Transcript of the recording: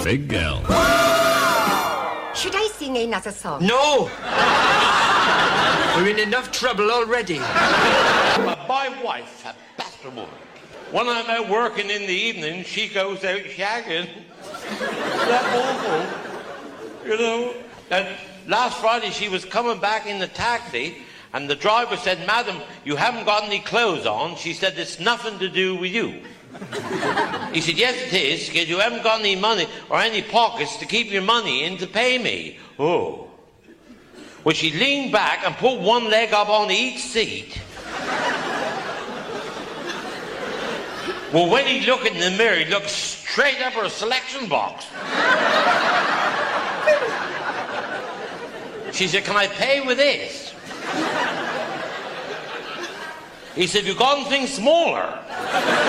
Big Al. Should I sing another song? No! We're in enough trouble already. My wife, a better woman. When I'm out working in the evening, she goes out shagging. That's awful. You know? And last Friday, she was coming back in the taxi, and the driver said, "Madam, you haven't got any clothes on." She said, "It's nothing to do with you." He said, "Yes, it is, because you haven't got any money or any pockets to keep your money in to pay me." Oh. Well, she leaned back and put one leg up on each seat. Well, when he looked in the mirror, he looked straight up her selection box. She said, "Can I pay with this?" He said, "You got anything smaller?"